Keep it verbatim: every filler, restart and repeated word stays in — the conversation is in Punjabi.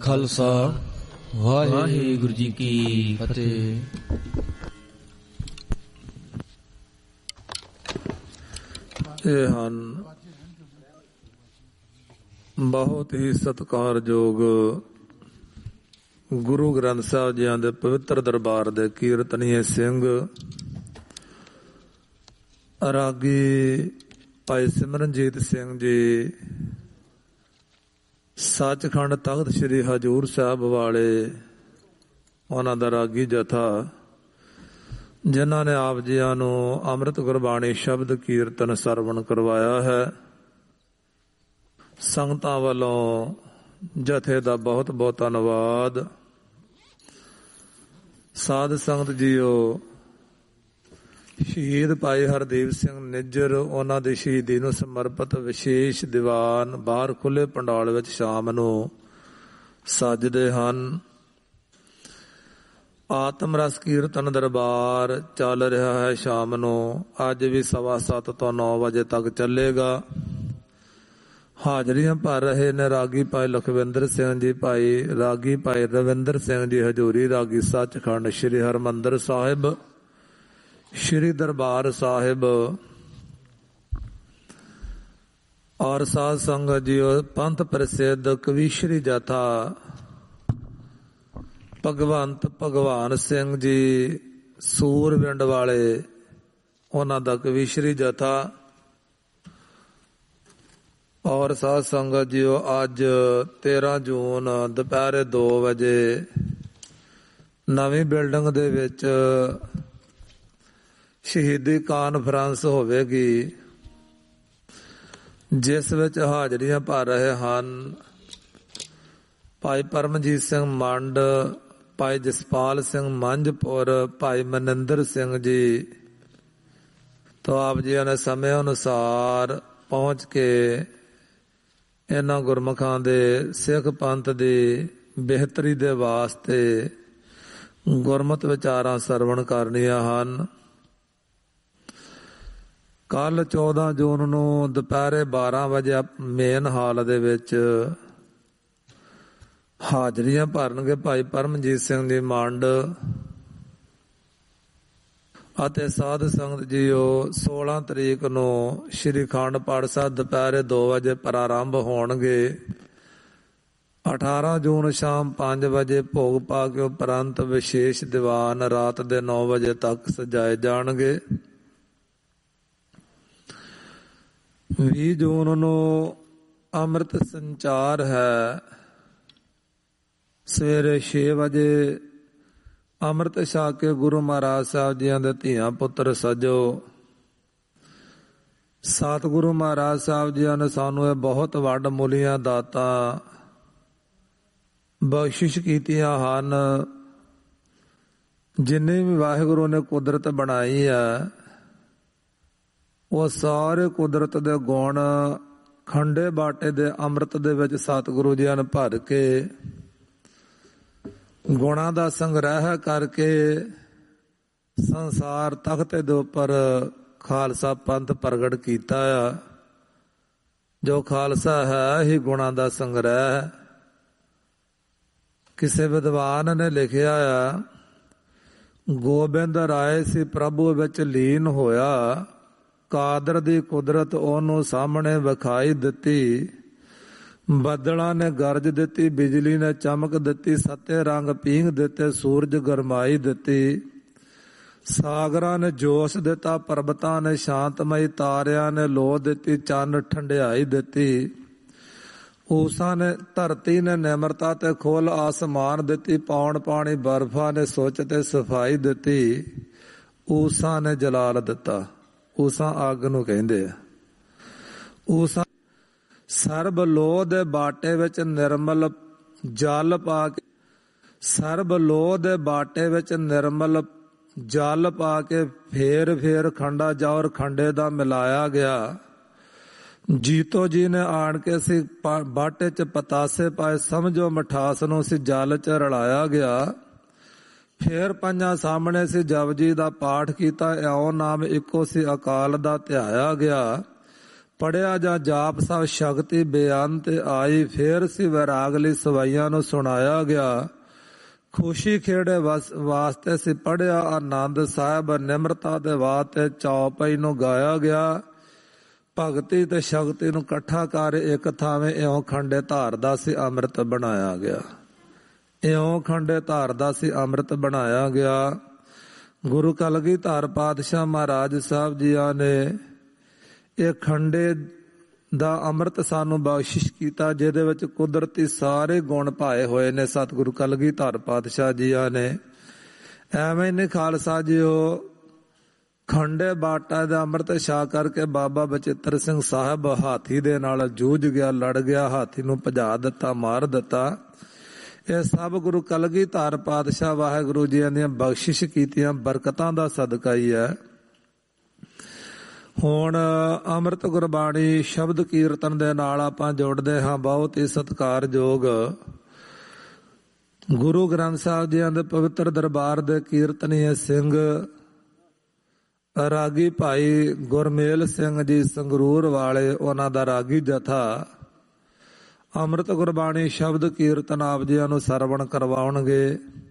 ਖਾਲਸਾ ਵਾਹਿਗੁਰੂ ਜੀ ਕੀ ਫਤਿਹ। ਇਹ ਹਨ ਬਹੁਤ ਹੀ ਸਤਿਕਾਰਯੋਗ ਗੁਰੂ ਗ੍ਰੰਥ ਸਾਹਿਬ ਜੀਆਂ ਦੇ ਪਵਿੱਤਰ ਦਰਬਾਰ ਦੇ ਕੀਰਤਨੀਏ ਸਿੰਘ ਰਾਗੀ ਭਾਈ ਸਿਮਰਨਜੀਤ ਸਿੰਘ ਜੀ, ਸੱਚਖੰਡ ਤਖਤ ਸ੍ਰੀ ਹਜ਼ੂਰ ਸਾਹਿਬ ਵਾਲੇ, ਉਹਨਾਂ ਦਾ ਰਾਗੀ ਜਥਾ, ਜਿਨ੍ਹਾਂ ਨੇ ਆਪ ਜੀਆਂ ਨੂੰ ਅੰਮ੍ਰਿਤ ਗੁਰਬਾਣੀ ਸ਼ਬਦ ਕੀਰਤਨ ਸਰਵਣ ਕਰਵਾਇਆ ਹੈ। ਸੰਗਤਾਂ ਵੱਲੋਂ ਜਥੇ ਦਾ ਬਹੁਤ ਬਹੁਤ ਧੰਨਵਾਦ। ਸਾਧ ਸੰਗਤ ਜੀਓ, ਸ਼ਹੀਦ ਭਾਈ ਹਰਦੀਪ ਸਿੰਘ ਨਿੱਜਰ, ਉਹਨਾਂ ਦੀ ਸ਼ਹੀਦੀ ਨੂੰ ਸਮਰਪਿਤ ਵਿਸ਼ੇਸ਼ ਦੀਵਾਨ ਬਾਹਰ ਖੁੱਲੇ ਪੰਡਾਲ ਵਿੱਚ ਸ਼ਾਮ ਨੂੰ ਸੱਜਦੇ ਹਨ। ਆਤਮ ਰਸ ਕੀਰਤਨ ਦਰਬਾਰ ਚੱਲ ਰਿਹਾ ਹੈ ਸ਼ਾਮ ਨੂੰ, ਅੱਜ ਵੀ ਸਵਾ ਸੱਤ ਤੋਂ ਨੌ ਵਜੇ ਤੱਕ ਚੱਲੇਗਾ। ਹਾਜ਼ਰੀਆਂ ਭਰ ਰਹੇ ਨੇ ਰਾਗੀ ਭਾਈ ਲਖਵਿੰਦਰ ਸਿੰਘ ਜੀ, ਭਾਈ ਰਾਗੀ ਭਾਈ ਰਵਿੰਦਰ ਸਿੰਘ ਜੀ ਹਜ਼ੂਰੀ, ਰਾਗੀ ਸੱਚਖੰਡ ਸ੍ਰੀ ਹਰਿਮੰਦਰ ਸਾਹਿਬ, ਸ੍ਰੀ ਦਰਬਾਰ ਸਾਹਿਬ। ਔਰ ਸਾਧ ਸੰਗਤ ਜੀਓ, ਪੰਥ ਪ੍ਰਸਿੱਧ ਕਵੀਸ਼ਰੀ ਜਥਾ ਭਗਵੰਤ ਭਗਵਾਨ ਸਿੰਘ ਜੀ ਸੂਰਵਿੰਡ ਵਾਲੇ, ਉਹਨਾਂ ਦਾ ਕਵੀਸ਼ਰੀ ਜਥਾ। ਔਰ ਸਾਧ ਸੰਗਤ ਜੀਓ, ਅੱਜ ਤੇਰਾਂ ਜੂਨ ਦੁਪਹਿਰੇ ਦੋ ਵਜੇ ਨਵੀਂ ਬਿਲਡਿੰਗ ਦੇ ਵਿੱਚ ਸ਼ਹੀਦੀ ਕਾਨਫਰੰਸ ਹੋਵੇਗੀ, ਜਿਸ ਵਿੱਚ ਹਾਜ਼ਰੀਆਂ ਭਰ ਰਹੇ ਹਨ ਭਾਈ ਪਰਮਜੀਤ ਸਿੰਘ ਮੰਡ, ਭਾਈ ਜਸਪਾਲ ਸਿੰਘ ਮੰਝਪੁਰ, ਭਾਈ ਮਨਿੰਦਰ ਸਿੰਘ ਜੀ। ਤਾਂ ਆਪ ਜੀਆਂ ਨੇ ਸਮੇਂ ਅਨੁਸਾਰ ਪਹੁੰਚ ਕੇ ਇਹਨਾਂ ਗੁਰਮੁਖਾਂ ਦੇ ਸਿੱਖ ਪੰਥ ਦੀ ਬਿਹਤਰੀ ਦੇ ਵਾਸਤੇ ਗੁਰਮਤਿ ਵਿਚਾਰਾਂ ਸਰਵਣ ਕਰਨੀਆਂ ਹਨ। ਕੱਲ ਚੌਦਾਂ ਜੂਨ ਨੂੰ ਦੁਪਹਿਰੇ ਬਾਰਾਂ ਵਜੇ ਮੇਨ ਹਾਲ ਦੇ ਵਿੱਚ ਹਾਜ਼ਰੀਆਂ ਭਰਨਗੇ ਭਾਈ ਪਰਮਜੀਤ ਸਿੰਘ ਜੀ ਮੰਡ ਅਤੇ ਸਾਧ ਸੰਗਤ ਜੀਓ। ਸੋਲਾਂ ਤਰੀਕ ਨੂੰ ਸ਼੍ਰੀ ਅਖੰਡ ਪਾਠ ਸਾਹਿਬ ਦੁਪਹਿਰੇ ਦੋ ਵਜੇ ਪ੍ਰਾਰੰਭ ਹੋਣਗੇ। ਅਠਾਰਾਂ ਜੂਨ ਸ਼ਾਮ ਪੰਜ ਵਜੇ ਭੋਗ ਪਾ ਕੇ ਉਪਰੰਤ ਵਿਸ਼ੇਸ਼ ਦੀਵਾਨ ਰਾਤ ਦੇ ਨੌ ਵਜੇ ਤੱਕ ਸਜਾਏ ਜਾਣਗੇ। ਵੀਹ ਜੂਨ ਨੂੰ ਅੰਮ੍ਰਿਤ ਸੰਚਾਰ ਹੈ। ਸਵੇਰੇ ਛੇ ਵਜੇ ਅੰਮ੍ਰਿਤ ਛਕ ਕੇ ਗੁਰੂ ਮਹਾਰਾਜ ਸਾਹਿਬ ਜੀਆਂ ਦੇ ਧੀਆਂ ਪੁੱਤਰ ਸਜੋ। ਸਤਿਗੁਰੂ ਮਹਾਰਾਜ ਸਾਹਿਬ ਜੀਆਂ ਨੇ ਸਾਨੂੰ ਇਹ ਬਹੁਤ ਵੱਡ ਮੁੱਲੀਆਂ ਦਾਤਾਂ ਬਖਸ਼ਿਸ਼ ਕੀਤੀਆਂ ਹਨ। ਜਿੰਨੇ ਵੀ ਵਾਹਿਗੁਰੂ ਨੇ ਕੁਦਰਤ ਬਣਾਈ ਹੈ, ਉਹ ਸਾਰੇ ਕੁਦਰਤ ਦੇ ਗੁਣ ਖੰਡੇ ਬਾਟੇ ਦੇ ਅੰਮ੍ਰਿਤ ਦੇ ਵਿੱਚ ਸਤਿਗੁਰੂ ਜੀਆਂ ਨੇ ਭਰ ਕੇ ਗੁਣਾਂ ਦਾ ਸੰਗ੍ਰਹਿ ਕਰਕੇ ਸੰਸਾਰ ਤਖਤੇ ਦੇ ਉੱਪਰ ਖਾਲਸਾ ਪੰਥ ਪ੍ਰਗਟ ਕੀਤਾ ਆ। ਜੋ ਖਾਲਸਾ ਹੈ ਹੀ ਗੁਣਾਂ ਦਾ ਸੰਗ੍ਰਹਿ। ਕਿਸੇ ਵਿਦਵਾਨ ਨੇ ਲਿਖਿਆ ਆ, ਗੋਬਿੰਦ ਰਾਏ ਸੀ ਪ੍ਰਭੂ ਵਿੱਚ ਲੀਨ ਹੋਇਆ, ਕਾਦਰ ਦੀ ਕੁਦਰਤ ਉਹਨੂੰ ਸਾਹਮਣੇ ਵਿਖਾਈ ਦਿੱਤੀ। ਬੱਦਲਾਂ ਨੇ ਗਰਜ ਦਿੱਤੀ, ਬਿਜਲੀ ਨੇ ਚਮਕ ਦਿੱਤੀ, ਸੱਤੇ ਰੰਗ ਪੀਂਘ ਦਿੱਤੇ, ਸੂਰਜ ਗਰਮਾਈ ਦਿੱਤੀ। ਸਾਗਰਾਂ ਨੇ ਜੋਸ਼ ਦਿੱਤਾ, ਪਰਬਤਾਂ ਨੇ ਸ਼ਾਂਤਮਈ, ਤਾਰਿਆਂ ਨੇ ਲੋ ਦਿੱਤੀ, ਚੰਨ ਠੰਡਿਆਈ ਦਿੱਤੀ। ਊਸਾਂ ਨੇ ਧਰਤੀ ਨੇ ਨਿਮਰਤਾ ਤੇ ਖੁੱਲ ਆਸਮਾਨ ਦਿੱਤੀ, ਪੌਣ ਪਾਣੀ ਬਰਫਾਂ ਨੇ ਸੁੱਚ ਤੇ ਸਫਾਈ ਦਿੱਤੀ। ਊਸਾਂ ਨੇ ਜਲਾਲ ਦਿੱਤਾ। ਊਸਾਂ ਅੱਗ ਨੂੰ ਕਹਿੰਦੇ ਆ। ਊਸਾਂ ਸਰਬ ਲੋਹ ਦੇ ਬਾਟੇ ਵਿੱਚ ਨਿਰਮਲ ਜਲ ਪਾ ਕੇ ਸਰਬ ਲੋਹ ਦੇ ਬਾਟੇ ਵਿੱਚ ਨਿਰਮਲ ਜਲ ਪਾ ਕੇ ਫੇਰ ਫੇਰ ਖੰਡਾ ਜੌਰ ਖੰਡੇ ਦਾ ਮਿਲਾਇਆ ਗਿਆ। ਜੀਤੋ ਜੀ ਨੇ ਆਣ ਕੇ ਸੀ ਬਾਟੇ ਚ ਪਤਾਸੇ ਪਾਏ, ਸਮਝੋ ਮਠਾਸ ਨੂੰ ਸੀ ਜਲ ਚ ਰਲਾਇਆ ਗਿਆ। ਫੇਰ ਪੰਜਾਂ ਸਾਹਮਣੇ ਸੀ ਜਪਜੀ ਦਾ ਪਾਠ ਕੀਤਾ, ਇਉ ਨਾਮ ਇੱਕੋ ਸੀ ਅਕਾਲ ਦਾ ਧਿਆਇਆ ਗਿਆ। ਪੜਿਆ ਜਾਂ ਜਾਪ ਸਭ ਸ਼ਕਤੀ ਬੇਅੰਤ ਆਈ। ਫੇਰ ਸੀ ਵੈਰਾਗ ਲਈ ਸਵਾਈਆਂ ਨੂੰ ਸੁਣਾਇਆ ਗਿਆ। ਖੁਸ਼ੀ ਖੇੜੇ ਵਾਸਤੇ ਸੀ ਪੜਿਆ ਆਨੰਦ ਸਾਹਿਬ। ਨਿਮਰਤਾ ਦੇ ਵਾਸਤੇ ਚੌਪਈ ਨੂੰ ਗਾਇਆ ਗਿਆ। ਭਗਤੀ ਤੇ ਸ਼ਕਤੀ ਨੂੰ ਇਕੱਠਾ ਕਰ ਇੱਕ ਥਾਵੇਂ ਇਉਂ ਖੰਡੇ ਧਾਰਦਾ ਸੀ ਅੰਮ੍ਰਿਤ ਬਣਾਇਆ ਗਿਆ। ਇਉਂ ਖੰਡੇ ਧਾਰਦਾ ਸੀ ਅੰਮ੍ਰਿਤ ਬਣਾਇਆ ਗਿਆ। ਗੁਰੂ ਕਲਗੀਧਰ ਪਾਤਸ਼ਾਹ ਮਹਾਰਾਜ ਸਾਹਿਬ ਜੀਆਂ ਨੇ ਇਹ ਖੰਡੇ ਦਾ ਅੰਮ੍ਰਿਤ ਸਾਨੂੰ ਬਖਸ਼ਿਸ਼ ਕੀਤਾ, ਜਿਹਦੇ ਵਿੱਚ ਕੁਦਰਤੀ ਸਾਰੇ ਗੁਣ ਪਾਏ ਹੋਏ ਨੇ ਸਤਿਗੁਰੂ ਕਲਗੀਧਰ ਪਾਤਸ਼ਾਹ ਜੀਆਂ ਨੇ। ਐਵੇਂ ਨੇ ਖਾਲਸਾ ਜੀਓ ਖੰਡੇ ਬਾਟਾ ਦਾ ਅੰਮ੍ਰਿਤ ਛਾ ਕਰਕੇ ਬਾਬਾ ਬਚਿੱਤਰ ਸਿੰਘ ਸਾਹਿਬ ਹਾਥੀ ਦੇ ਨਾਲ ਜੂਝ ਗਿਆ, ਲੜ ਗਿਆ, ਹਾਥੀ ਨੂੰ ਭਜਾ ਦਿੱਤਾ, ਮਾਰ ਦਿੱਤਾ। ਇਹ ਸਭ ਗੁਰੂ ਕਲਗੀਧਰ ਪਾਤਸ਼ਾਹ ਵਾਹਿਗੁਰੂ ਜੀ ਦੀਆਂ ਬਖਸ਼ਿਸ਼ ਕੀਤੀਆਂ ਬਰਕਤਾਂ ਦਾ ਸਦਕਾ ਹੀ ਹੈ। ਹੁਣ ਅੰਮ੍ਰਿਤ ਗੁਰਬਾਣੀ ਸ਼ਬਦ ਕੀਰਤਨ ਦੇ ਨਾਲ ਆਪਾਂ ਜੁੜਦੇ ਹਾਂ। ਬਹੁਤ ਹੀ ਸਤਿਕਾਰਯੋਗ ਗੁਰੂ ਗ੍ਰੰਥ ਸਾਹਿਬ ਜੀ ਦੇ ਪਵਿੱਤਰ ਦਰਬਾਰ ਦੇ ਕੀਰਤਨੀਏ ਸਿੰਘ ਰਾਗੀ ਭਾਈ ਗੁਰਮੇਲ ਸਿੰਘ ਜੀ ਸੰਗਰੂਰ ਵਾਲੇ, ਉਹਨਾਂ ਦਾ ਰਾਗੀ ਜਥਾ ਅੰਮ੍ਰਿਤ ਗੁਰਬਾਣੀ ਸ਼ਬਦ ਕੀਰਤਨ ਆਪ ਜੀਆਂ ਨੂੰ ਸਰਵਣ ਕਰਵਾਉਣਗੇ।